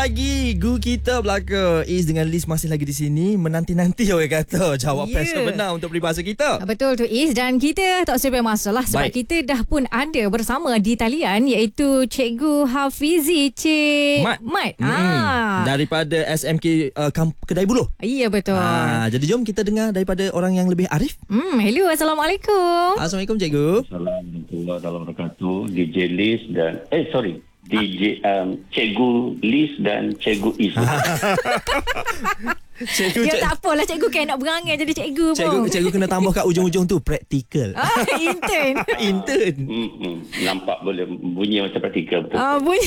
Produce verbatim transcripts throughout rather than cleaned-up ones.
lagi. Gu kita belaka. Is dengan Liz masih lagi di sini. Menanti-nanti orang kata jawapan yeah. sebenar untuk peribahasa kita. Betul tu Is. Dan kita tak usah masalah sebab Baik. kita dah pun ada bersama di talian iaitu Cikgu Hafizi Cik Mat, Mat. Mm-mm. Ah. Daripada S M K uh, Kamp- Kedai Buloh. Ya betul. Ah, jadi jom kita dengar daripada orang yang lebih arif. Hmm, hello, Assalamualaikum. Assalamualaikum cikgu. Assalamualaikum warahmatullahi wabarakatuh. D J Liz dan eh sorry D J um, Cikgu Liz dan Cikgu Is. Cikgu, Ya cik, tak apalah cikgu kan nak berangai jadi cikgu pun. cikgu, cikgu kena tambah kat ujung-ujung tu practical. Ah, intern. Intern. Hmm, nampak boleh bunyi macam praktikal betul. Ah, bunyi.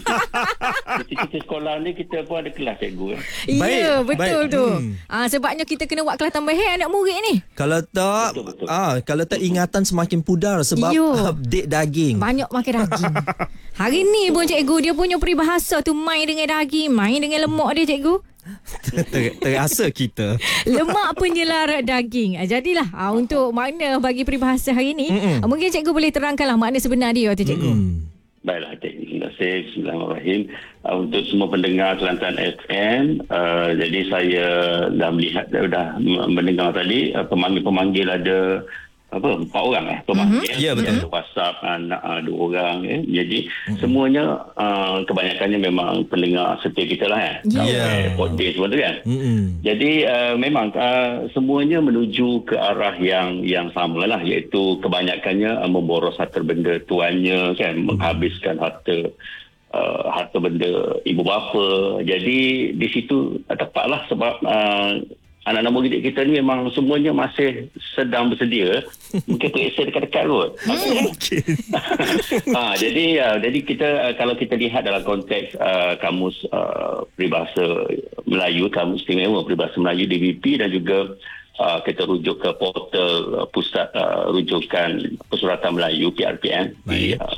Kita, kita sekolah ni kita pun ada kelas cikgu. Eh. Ya, Baik, betul baik. tu. Hmm. Ah, sebabnya kita kena buat kelas tambahan anak murid ni. Kalau tak Betul, betul. ah kalau tak ingatan semakin pudar sebab Yo. update daging. Banyak makan daging. Hari ni pun cikgu dia punya peribahasa tu main dengan daging, main dengan lemak dia cikgu. Ter, ter, terasa kita. Lemak penyelar daging. Ah, jadilah ah, untuk makna bagi peribahasa hari ni, ah, mungkin cikgu boleh terangkanlah makna sebenar dia tu cikgu. Hmm. Baiklah, terima kasih. Bismillahirrahmanirrahim. Uh, untuk semua pendengar Kelantan F M, uh, jadi saya dah melihat, dah mendengar tadi uh, pemanggil-pemanggil ada apa empat orang eh pemanggil. Mm-hmm. Ya, betul. Ada WhatsApp anak uh, dua orang eh. Jadi mm-hmm. semuanya uh, kebanyakannya memang pendengar setia kita lah eh. Ya. Yeah. Podcast semua tu kan. Mm-hmm. Jadi uh, memang uh, semuanya menuju ke arah yang yang sama lah, iaitu kebanyakannya uh, memboros harta benda tuannya kan, menghabiskan harta uh, harta benda ibu bapa. Jadi di situ uh, tepatlah sebab uh, anak-anak murid kita ni memang semuanya masih sedang bersedia. Mungkin periksa dekat-dekat kot. Mungkin. ha, jadi uh, jadi kita uh, kalau kita lihat dalam konteks uh, kamus uh, peribahasa Melayu, kamus istimewa peribahasa Melayu D V P, dan juga uh, kita rujuk ke portal uh, pusat uh, rujukan Persuratan Melayu P R P M di uh,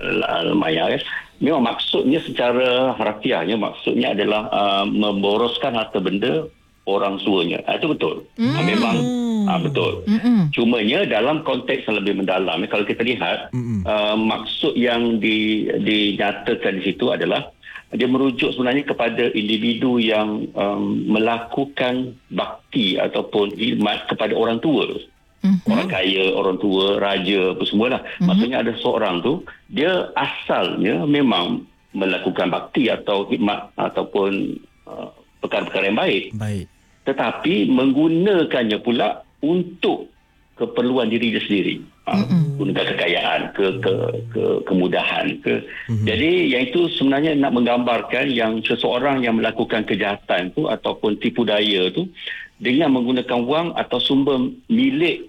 Maya kan. Memang maksudnya secara harfiahnya maksudnya adalah uh, memboroskan harta benda orang tuanya. Ah, itu betul. Mm. Ah, memang ah, betul. Mm-mm. Cumanya dalam konteks yang lebih mendalam, kalau kita lihat uh, maksud yang di, dinyatakan di situ adalah dia merujuk sebenarnya kepada individu yang um, melakukan bakti ataupun khidmat kepada orang tua. Mm-hmm. Orang kaya, orang tua, raja, apa semualah. Mm-hmm. Maksudnya ada seorang tu, dia asalnya memang melakukan bakti atau khidmat ataupun uh, perkara-perkara yang baik. Baik. Tetapi menggunakannya pula untuk keperluan diri dia sendiri. Mm-hmm. Gunakan kekayaan, ke, ke, ke kemudahan. Ke. Mm-hmm. Jadi yang itu sebenarnya nak menggambarkan yang seseorang yang melakukan kejahatan tu ataupun tipu daya tu dengan menggunakan wang atau sumber milik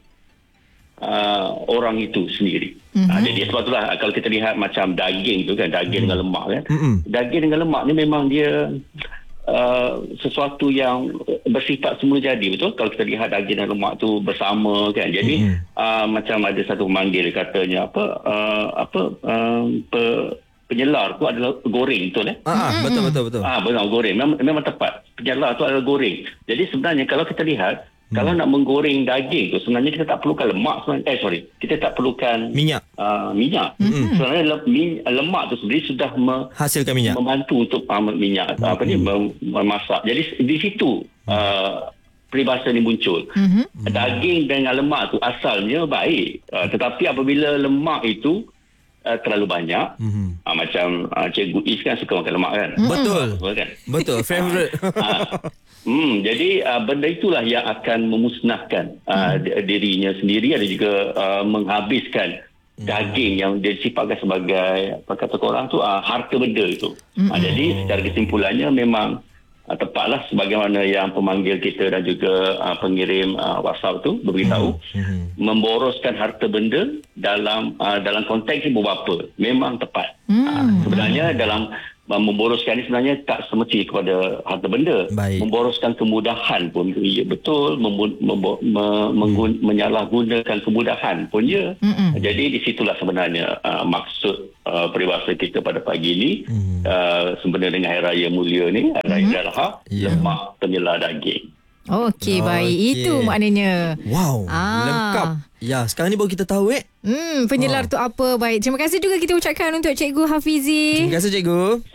uh, orang itu sendiri. Mm-hmm. Uh, jadi sebab itulah kalau kita lihat macam daging tu kan, daging mm-hmm. dengan lemak kan. Mm-hmm. Daging dengan lemak ni memang dia Uh, sesuatu yang bersifat semula jadi, betul? Kalau kita lihat daging dan lemak tu bersama kan. Jadi mm-hmm. uh, macam ada satu pemanggil katanya apa uh, apa uh, pe, penyelar tu adalah goreng, betul eh? Ah, mm-hmm. betul betul betul. Ah benar, goreng. Memang, memang tepat. Penyelar tu adalah goreng. Jadi sebenarnya kalau kita lihat hmm. kalau nak menggoreng daging tu sebenarnya kita tak perlukan lemak sebenarnya. Eh sorry, kita tak perlukan minyak. Uh, minyak. Mm-hmm. Sebenarnya le- lemak tu sendiri sudah me- hasilkan minyak. Membantu untuk uh, minyak mm-hmm. apa ni mem- memasak. Jadi di situ uh, peribahasa ni muncul. Mm-hmm. Daging dengan lemak tu asalnya baik. Uh, tetapi apabila lemak itu Uh, terlalu banyak, mm-hmm. uh, macam uh, Cikgu Is kan suka makan lemak kan? Betul. Betul kan? Betul, favourite. uh, hmm, jadi uh, benda itulah yang akan memusnahkan uh, mm. dirinya sendiri, ada juga uh, menghabiskan mm. daging yang dia sifatkan sebagai apa kata korang tu uh, harta benda itu. Mm. Uh, jadi secara kesimpulannya memang Uh, tepatlah sebagaimana yang pemanggil kita dan juga uh, pengirim uh, WhatsApp tu beritahu, mm-hmm. memboroskan harta benda dalam uh, dalam konteks ibu bapa memang tepat. Mm. Uh, sebenarnya dalam uh, memboroskan ni sebenarnya tak semesti kepada harta benda. Baik. Memboroskan kemudahan pun ya, betul, mem- mem- mem- mm. menyalahgunakan kemudahan pun ya. Mm-mm. Jadi di situlah sebenarnya uh, maksud uh, peribahasa kita pada pagi ini, mm. uh, sempena dengan Hari Raya Mulia ni, Hari Raya Idul Adha, yeah. lemak penyelar daging. Okey, baik. Okay. Itu maknanya. Wow, ah. lengkap. Ya, sekarang ni baru kita tahu eh. Hmm, penyelar ah. tu apa. Baik. Terima kasih juga kita ucapkan untuk Cikgu Hafizi. Terima kasih Cikgu. Sam-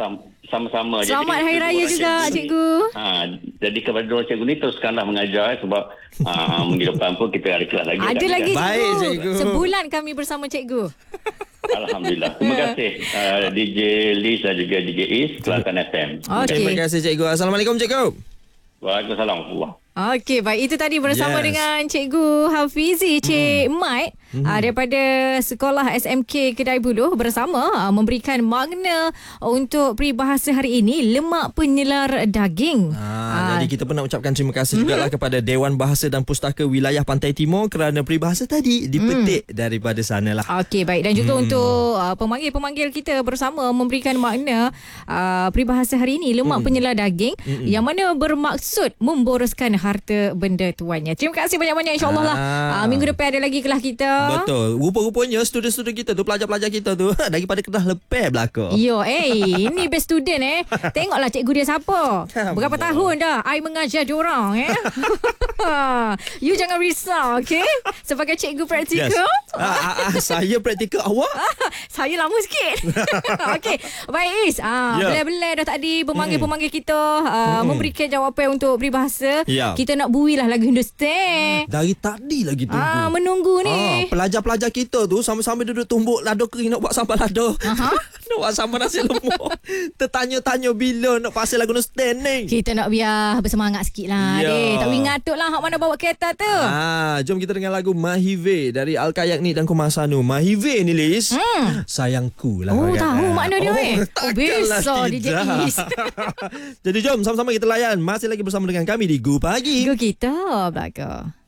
sama-sama. Selamat jadi, Hari Raya juga, cikgu. cikgu. Ha, jadi kepada dua cikgu ni teruskanlah mengajar sebab ha, minggu depan pun kita ada kelas lagi. Ada lagi cikgu. Baik, cikgu. Sebulan kami bersama cikgu. Alhamdulillah. Terima kasih uh, D J Liz dan juga D J Is Kelantan F M. Okey. Terima kasih cikgu. Assalamualaikum cikgu. Waalaikumsalam. Okey, baik. Itu tadi bersama Yes. dengan Cikgu Hafizi, Cik mm. Mike mm. uh, daripada Sekolah S M K Kedai Buluh bersama uh, memberikan makna untuk peribahasa hari ini, lemak penyelar daging. Ha, Ah. Jadi kita pun nak ucapkan terima kasih mm-hmm. jugalah kepada Dewan Bahasa dan Pustaka Wilayah Pantai Timur kerana peribahasa tadi dipetik mm. daripada sanalah. Okey, baik. Dan juga Hmm. untuk uh, pemanggil-pemanggil kita bersama memberikan makna uh, peribahasa hari ini, lemak Hmm. penyelar daging, Mm-mm. yang mana bermaksud memboroskan harta benda tuannya. Terima kasih banyak-banyak, insyaAllah lah. Ah. Uh, minggu depan ada lagi kelas kita. Betul. Rupa-rupanya student-student kita tu, pelajar-pelajar kita tu daripada kedah lepeh belaka. Yo, eh, ini best student eh. Tengoklah cikgu dia siapa. Berapa tahun dah I mengajar diorang eh. You jangan risau, okey? Sebagai cikgu praktikal. Yes. Ah, ah, ah, saya praktikal awak. Saya lama sikit. Okey. Baik Is. Ah, Ya. Belai-belai dah tadi pemanggil-pemanggil kita uh, Mm-mm. memberikan jawapan untuk peribahasa. Ya. Kita nak bui lah lagu Hindustan. Dari tadi lagi tunggu. Ah, menunggu ni. Ah, pelajar-pelajar kita tu sama-sama duduk tumbuk lado kering nak buat sambal lado. Aha. Nak buat sambal nasi lemak. Tertanya-tanya bila nak pasal lagu Hindustan ni. Kita nak biar bersemangat sikit lah. Ya. Eh, tak boleh ngatuk lah hak mana bawa kereta tu. Ah, jom kita dengar lagu Mahive dari Al-Kayak ni dan Kumasanu. Mahive ni Liz. Hmm. Sayangku lah. Oh, kan? tahu makna dia, oh, eh? Oh, takkanlah besar D J tidak. Is. Jadi jom sama-sama kita layan. Masih lagi bersama dengan kami di Gu Pagi. Go kita belakang.